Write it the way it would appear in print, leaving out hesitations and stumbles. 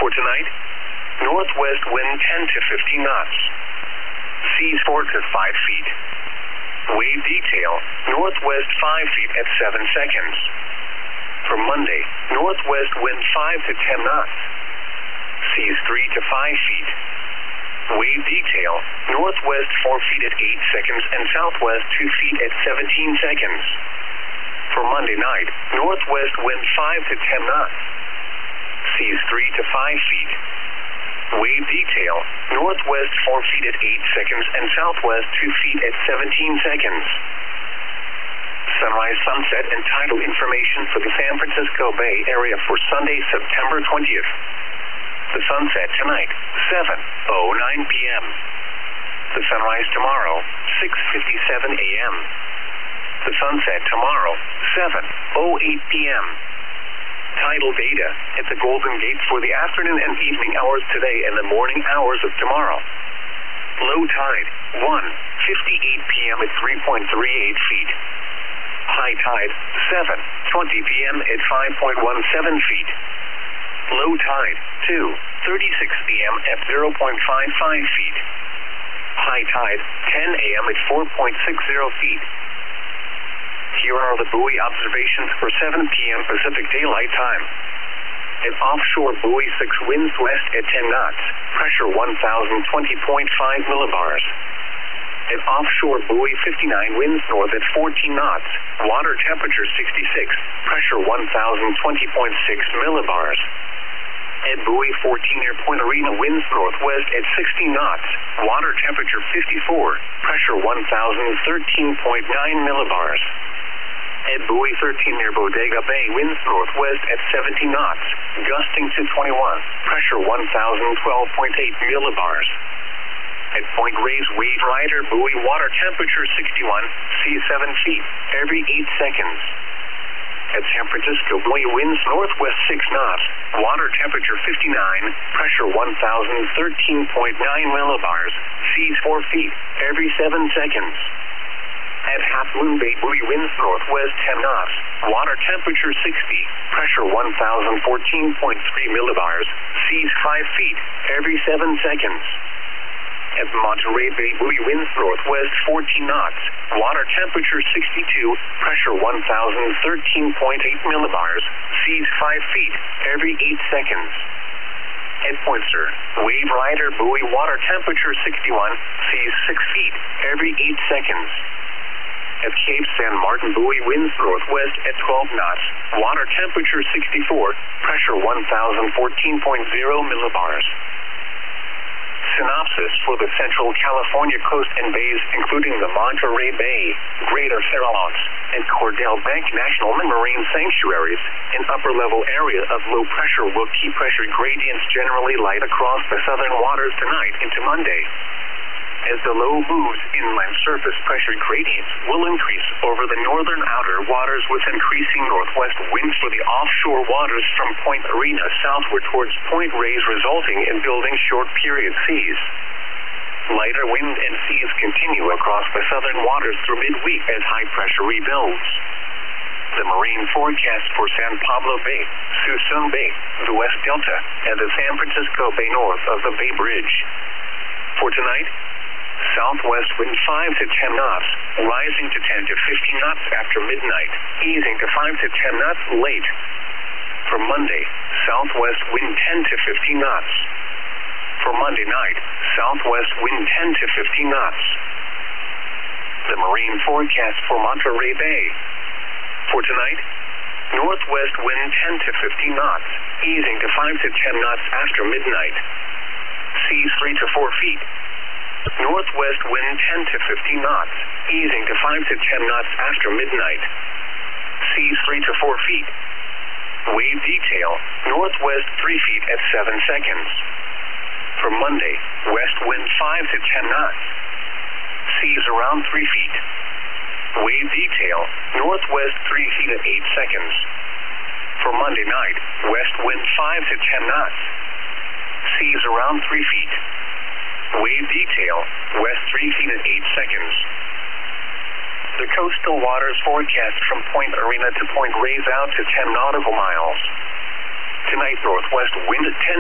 For tonight, northwest wind 10 to 15 knots. Seas 4 to 5 feet. Wave detail, northwest 5 feet at 7 seconds. For Monday, northwest wind 5 to 10 knots. Seas 3 to 5 feet. Wave detail, northwest 4 feet at 8 seconds and southwest 2 feet at 17 seconds. For Monday night, northwest wind 5 to 10 knots. Seas 3 to 5 feet. Wave detail, northwest 4 feet at 8 seconds and southwest 2 feet at 17 seconds. Sunrise, sunset, and tidal information for the San Francisco Bay Area for Sunday, September 20th. The sunset tonight, 7:09 p.m. The sunrise tomorrow, 6:57 a.m. The sunset tomorrow, 7:08 p.m. Tidal data at the Golden Gate for the afternoon and evening hours today and the morning hours of tomorrow. Low tide, 1:58 p.m. at 3.38 feet. High tide, 7:20 p.m. at 5.17 feet. Low tide, 2:36 p.m. at 0.55 feet. High tide, 10 a.m. at 4.60 feet. Here are the buoy observations for 7 p.m. Pacific Daylight Time. At offshore buoy 6 winds west at 10 knots, pressure 1020.5 millibars. At offshore buoy 59 winds north at 14 knots, water temperature 66, pressure 1020.6 millibars. At buoy 14 near Point Arena winds northwest at 16 knots, water temperature 54, pressure 1013.9 millibars. At buoy 13 near Bodega Bay winds northwest at 17 knots, gusting to 21, pressure 1012.8 millibars. At Point Reyes Wave Rider buoy water temperature 61, sea 7 feet, every 8 seconds. At San Francisco buoy winds northwest 6 knots, water temperature 59, pressure 1013.9 millibars, seas 4 feet, every 7 seconds. At Half Moon Bay buoy winds northwest 10 knots, water temperature 60, pressure 1014.3 millibars, seas 5 feet, every 7 seconds. At Monterey Bay buoy winds northwest 14 knots, water temperature 62, pressure 1013.8 millibars, seas 5 feet, every 8 seconds. At Point Sur, Wave Rider buoy water temperature 61, seas 6 feet, every 8 seconds. At Cape San Martin buoy winds northwest at 12 knots, water temperature 64, pressure 1014.0 millibars. Synopsis for the Central California coast and bays, including the Monterey Bay, Greater Farallones, and Cordell Bank National Marine Sanctuaries, an upper-level area of low pressure will keep pressure gradients generally light across the southern waters tonight into Monday. As the low moves, inland surface pressure gradients will increase over the northern outer waters with increasing northwest winds for the offshore waters from Point Arena southward towards Point Reyes, resulting in building short-period seas. Lighter wind and seas continue across the southern waters through midweek as high pressure rebuilds. The marine forecast for San Pablo Bay, Suisun Bay, the West Delta, and the San Francisco Bay north of the Bay Bridge. For tonight, southwest wind 5 to 10 knots, rising to 10 to 15 knots after midnight, easing to 5 to 10 knots late. For Monday, southwest wind 10 to 15 knots. For Monday night, southwest wind 10 to 15 knots. The marine forecast for Monterey Bay. For tonight, northwest wind 10 to 15 knots, easing to 5 to 10 knots after midnight. Seas 3 to 4 feet. Northwest wind 10 to 15 knots, easing to 5 to 10 knots after midnight. Seas 3 to 4 feet. Wave detail, northwest 3 feet at 7 seconds. For Monday, west wind 5 to 10 knots. Seas around 3 feet. Wave detail, northwest 3 feet at 8 seconds. For Monday night, west wind 5 to 10 knots. Seas around 3 feet. Wave detail, west 3 feet at 8 seconds. The coastal waters forecast from Point Arena to Point Reyes out to 10 nautical miles. Tonight, northwest wind at 10